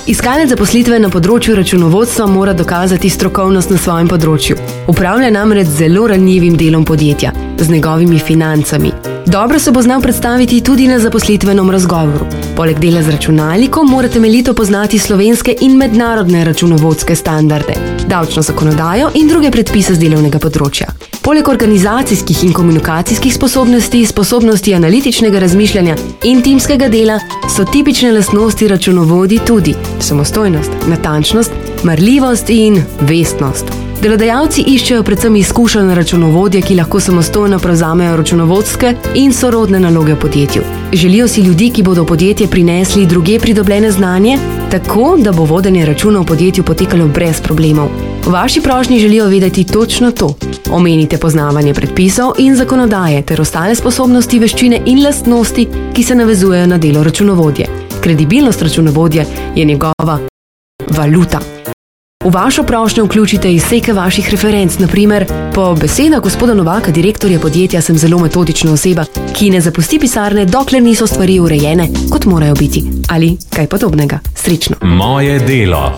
Iskalec zaposlitve na področju računovodstva mora dokazati strokovnost na svojem področju. Upravlja namreč zelo ranljivim delom podjetja, z njegovimi financami. Dobro se bo znal predstaviti tudi na zaposlitvenem razgovoru. Poleg dela z računalnikom mora temeljito poznati slovenske in mednarodne računovodske standarde, davčno zakonodajo in druge predpise z delovnega področja. Poleg organizacijskih in komunikacijskih sposobnosti, sposobnosti analitičnega razmišljanja in timskega dela so tipične lastnosti računovodij tudi samostojnost, natančnost, marljivost in vestnost. Delodajalci iščejo predvsem izkušene računovodje, ki lahko samostojno prevzamejo računovodske in sorodne naloge v podjetju. Želijo si ljudi, ki bodo v podjetje prinesli drugje pridobljene znanje, tako da bo vodenje računov v podjetju potekalo brez problemov. V vaši prošnji želijo vedeti točno to. Omenite poznavanje predpisov in zakonodaje ter ostale sposobnosti, veščine in lastnosti, ki se navezujejo na delo računovodje. Kredibilnost računovodje je njegova valuta. V vašo prošnjo vključite izseke vaših referenc, naprimer, po besedah gospoda Novaka, direktorja podjetja, sem zelo metodična oseba, ki ne zapusti pisarne, dokler niso stvari urejene, kot morajo biti. Ali kaj podobnega. Srečno. Moje delo.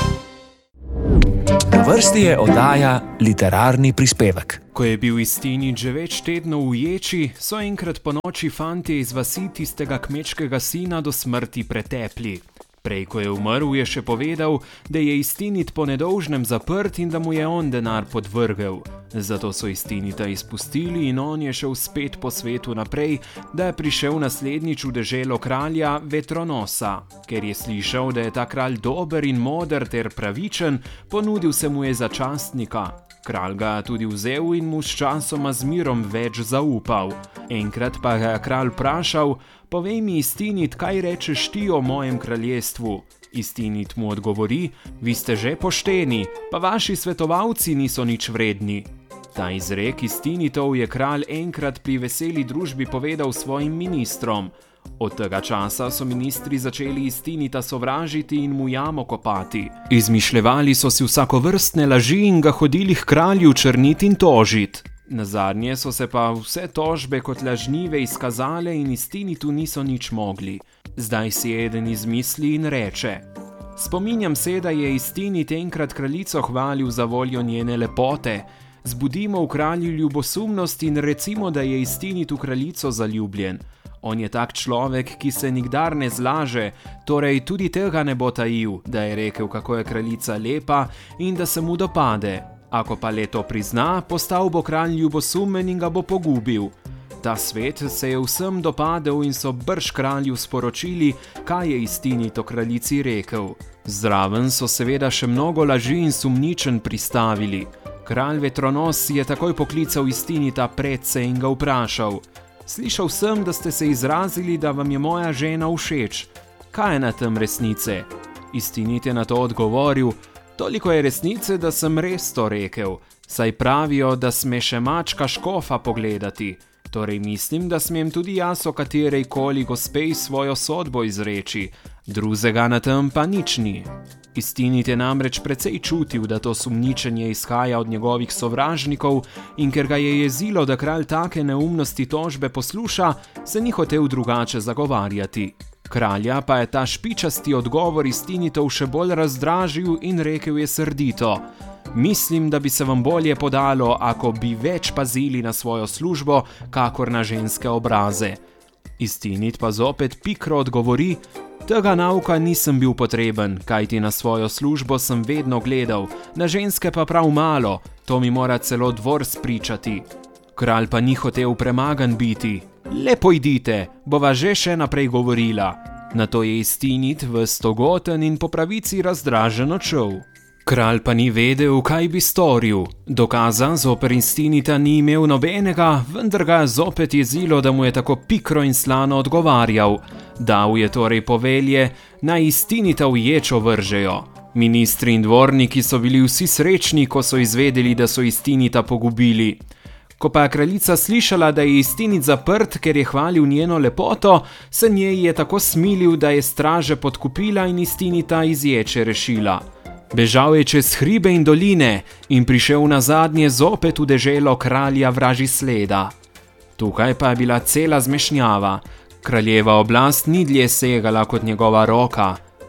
Na vrsti je oddaja Literarni prispevek. Ko je bil Istinit že več tednov v ječi, so enkrat po noči fantje iz vasi tistega kmečkega sina do smrti pretepli. Prej, ko je umrl, je še povedal, da je Istinit po nedolžnem zaprt in da mu je on denar podvrgel. Zato so Istinita izpustili in on je šel spet po svetu naprej, da je prišel naslednjič v deželo kralja Vetronosa. Ker je slišal, da je ta kralj dober in moder ter pravičen, ponudil se mu je za častnika. Kralj ga je tudi vzel in mu s časoma z mirom več zaupal. Enkrat pa ga je kralj vprašal: povej mi, Istinit, kaj rečeš ti o mojem kraljestvu? Istinit mu odgovori: vi ste že pošteni, pa vaši svetovalci niso nič vredni. Ta izrek Istinitov je kralj enkrat pri veseli družbi povedal svojim ministrom. Od tega časa so ministri začeli Istinita sovražiti in mu jamo kopati. Izmišljevali so si vsakovrstne laži in ga hodili h kralju črniti in tožiti. Nazadnje so se pa vse tožbe kot lažnive izkazale in Istinitu niso nič mogli. Zdaj si eden izmisli in reče: spominjam se, da je Istinit enkrat kraljico hvalil za voljo njene lepote. Zbudimo v kralju ljubosumnost in recimo, da je Istinit v kraljico zaljubljen. On je tak človek, ki se nikdar ne zlaže, torej tudi tega ne bo tajil, da je rekel, kako je kraljica lepa in da se mu dopade. Ako pa le to prizna, postal bo kralj ljubosumen in ga bo pogubil. Ta svet se je vsem dopadel in so brž kralju sporočili, kaj je Istinit o kraljici rekel. Zraven so seveda še mnogo laži in sumničenj pristavili. Kralj Vetronos je takoj poklical Istinita predse in ga vprašal: slišal sem, da ste se izrazili, da vam je moja žena všeč. Kaj je na tem resnice? Istinit je na to odgovoril: toliko je resnice, da sem res to rekel, saj pravijo, da sme še mačka škofa pogledati. Torej mislim, da smem tudi jaz o katerejkoli gospej svojo sodbo izreči, drugega na tem pa nič ni. Istinit je namreč precej čutil, da to sumničenje izhaja od njegovih sovražnikov in ker ga je jezilo, da kralj take neumnosti tožbe posluša, se ni hotel drugače zagovarjati. Kralja pa je ta špičasti odgovor Istinitov še bolj razdražil in rekel je srdito: mislim, da bi se vam bolje podalo, ako bi več pazili na svojo službo, kakor na ženske obraze. Istinit pa zopet pikro odgovori: tega nauka nisem bil potreben, kajti na svojo službo sem vedno gledal, na ženske pa prav malo, to mi mora celo dvor spričati. Kralj pa ni hotel premagan biti. Le pojdite, bova že še naprej govorila. Nato je Istinit ves togoten in po pravici razdražen odšel. Kralj pa ni vedel, kaj bi storil. Dokaza zoper Istinita ni imel nobenega, vendar ga zopet jezilo, da mu je tako pikro in slano odgovarjal. Dal je torej povelje, naj Istinita v ječo vržejo. Ministri in dvorniki so bili vsi srečni, ko so izvedeli, da so Istinita pogubili. Ko pa je kraljica slišala, da je Istinit zaprt, ker je hvalil njeno lepoto, se njej je tako smilil, da je straže podkupila in Istinita iz ječe rešila. Bežal je čez hribe in doline in prišel nazadnje zopet v deželo kralja Vražisleda. Tukaj pa je bila cela zmešnjava. Kraljeva oblast ni dlje segala kot njegova roka.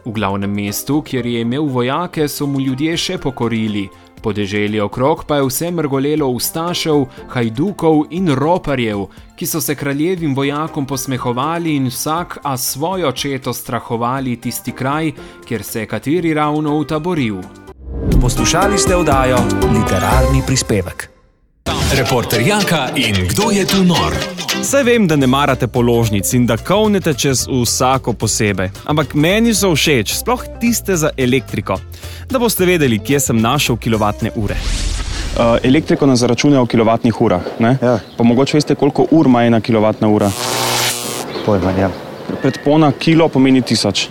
V glavnem mestu, kjer je imel vojake, so mu ljudje še pokorili. Podeželje okrog pa je vse mrgolelo ustašev, hajdukov in roparjev, ki so se kraljevim vojakom posmehovali in vsak a svojo četo strahovali tisti kraj, kjer se je kateri ravno utaboril. Poslušali ste oddajo Literarni prispevek. Reporter Janka in Kdo je tu nor? Saj vem, da ne marate položnic in da kovnete čez vsako posebej, ampak meni so všeč, sploh tiste za elektriko. Da boste vedeli, kje sem našel kilovatne ure. Elektriko nas zaračunajo v kilovatnih urah, ne? Ja. Pa mogoče veste, koliko ur ima ena kilovatna ura? Pojma, ja. Predpona kilo pomeni 1000.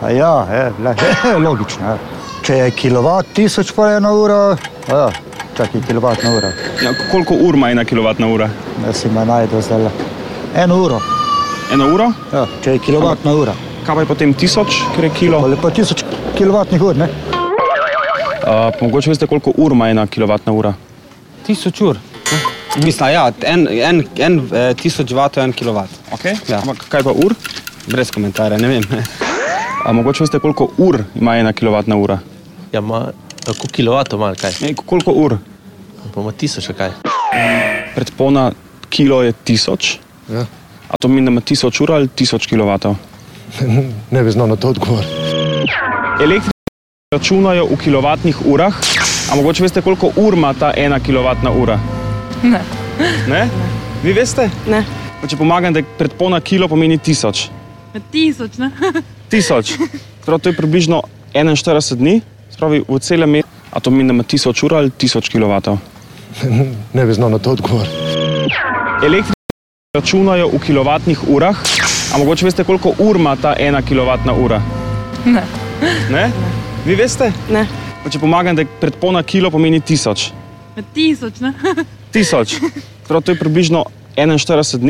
Logično. Ja. Če je kilovat 1000 pa 1 ura, čak je kilovatna ura. Ja, koliko ur ima ena kilovatna ura? Da si me najdu zdaj. 1 uro. 1 uro? Ja, če je kilovatna ura. Kaj pa je potem 1000, ker je kilo? Ali pa 1000 kilovatnih ur, ne? Pa mogoče veste, koliko ur ima ena kilovatna ura? 1000 ur. Mislim, ja, 1000 vatov je 1 kilovat. Okay. Ja. Ampak kaj pa ur? Brez komentarja, ne vem. Mogoče veste, koliko ur ima ena kilovatna ura? Ja, koliko kilovatov ima, kaj? Koliko ur? Pa ima 1000, kaj? Predpona kilo je 1000. Ja. A to meni, da ima 1000 ur ali 1000 kilovatov? Ne bi znal na to odgovor. Elektriko računajo v kilovatnih urah, a mogoče veste, koliko ur ima ta 1 kilovatna ura? Ne. Ne? Vi veste? Ne. Če pomagam, da predpona kilo pomeni 1000. 1000, ne? 1000. Prav, to je približno 41 dni, spravi v celem mesecu. A to meni, da ima 1000 ur ali 1000 kilovatov? Ne bi znal na to odgovor. Elektriko računajo v kilovatnih urah, a mogoče veste, koliko ur ima ta 1 kilovatna ura? Ne. Ne? Vi veste? Ne. Če pomagam, da predpona kilo pomeni 1000. 1000, ne? 1000. Prav, to je približno 41 dni.